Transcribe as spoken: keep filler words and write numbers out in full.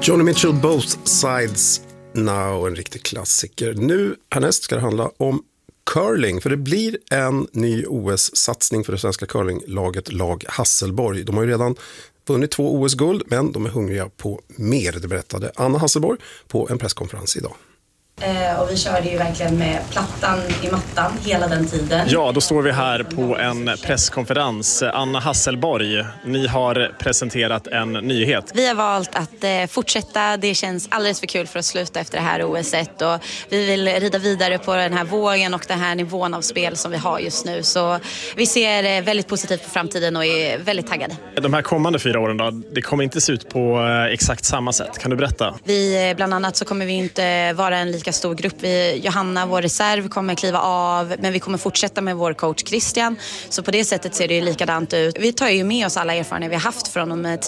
Joni Mitchell, Both Sides Now, en riktig klassiker. Nu härnäst ska det handla om curling, för det blir en ny O S-satsning för det svenska curlinglaget Lag Hasselborg. De har ju redan vunnit två O S-guld, men de är hungriga på mer, det berättade Anna Hasselborg på en presskonferens idag. Eh, och vi körde ju verkligen med plattan i mattan hela den tiden. Ja, då står vi här på en presskonferens. Anna Hasselborg, ni har presenterat en nyhet. Vi har valt att eh, fortsätta. Det känns alldeles för kul för att sluta efter det här O S-et. Och vi vill rida vidare på den här vågen och den här nivån av spel som vi har just nu. Så vi ser eh, väldigt positivt på framtiden och är väldigt taggade. De här kommande fyra åren då, det kommer inte se ut på eh, exakt samma sätt. Kan du berätta? Vi, eh, bland annat så kommer vi inte vara en lika stor grupp. Vi, Johanna, vår reserv, kommer kliva av, men vi kommer fortsätta med vår coach Christian. Så på det sättet ser det ju likadant ut. Vi tar ju med oss alla erfarenheter vi har haft från de